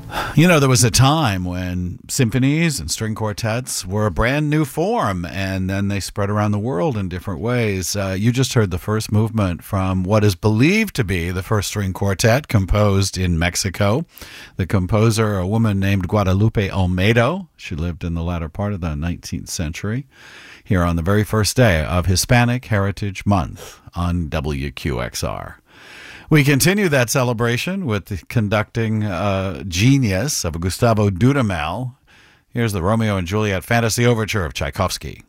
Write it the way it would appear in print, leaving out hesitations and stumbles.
You know, there was a time when symphonies and string quartets were a brand new form, and then they spread around the world in different ways. You just heard the first movement from what is believed to be the first string quartet composed in Mexico. The composer, a woman named Guadalupe Olmedo. She lived in the latter part of the 19th century, here on the very first day of Hispanic Heritage Month on WQXR. We continue that celebration with the conducting genius of Gustavo Dudamel. Here's the Romeo and Juliet Fantasy Overture of Tchaikovsky.